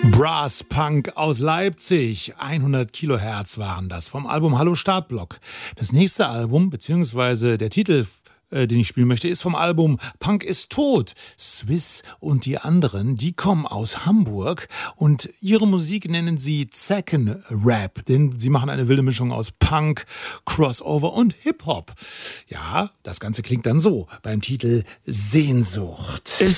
Brass Punk aus Leipzig, 100 Kilohertz waren das, vom Album Hallo Startblock. Das nächste Album, beziehungsweise der Titel, den ich spielen möchte, ist vom Album Punk ist tot. Swiss und die anderen, die kommen aus Hamburg und ihre Musik nennen sie Zecken Rap, denn sie machen eine wilde Mischung aus Punk, Crossover und Hip-Hop. Ja, das Ganze klingt dann so beim Titel Sehnsucht.